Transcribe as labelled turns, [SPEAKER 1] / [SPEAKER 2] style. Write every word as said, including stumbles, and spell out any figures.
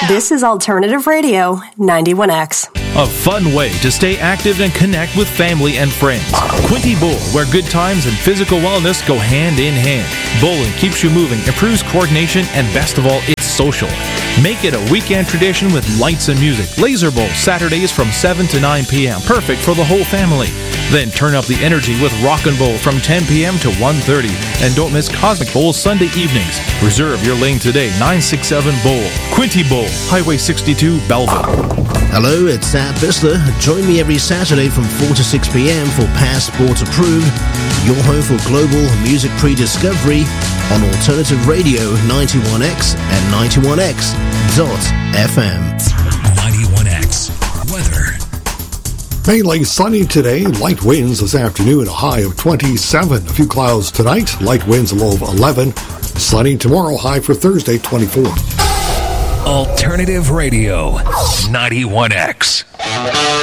[SPEAKER 1] This is Alternative Radio, ninety-one X.
[SPEAKER 2] A fun way to stay active and connect with family and friends. Quinty Bowl, where good times and physical wellness go hand in hand. Bowling keeps you moving, improves coordination, and best of all, it's social. Make it a weekend tradition with lights and music. Laser Bowl, Saturdays from seven to nine p.m. Perfect for the whole family. Then turn up the energy with Rockin' Bowl from ten p.m. to one thirty. And don't miss Cosmic Bowl Sunday evenings. Reserve your lane today, nine six seven Bowl. Quinty Bowl, Highway sixty-two, Belleville.
[SPEAKER 3] Hello, it's Zach Bisler. Join me every Saturday from four to six p.m. for Passport Approved, your home for global music pre-discovery on Alternative Radio ninety-one X and ninety-one X dot F M.
[SPEAKER 4] ninety-one X weather.
[SPEAKER 5] Mainly sunny today, light winds this afternoon, a high of twenty-seven. A few clouds tonight, light winds a low of eleven. Sunny tomorrow, high for Thursday, twenty-four.
[SPEAKER 4] Alternative Radio, ninety-one X.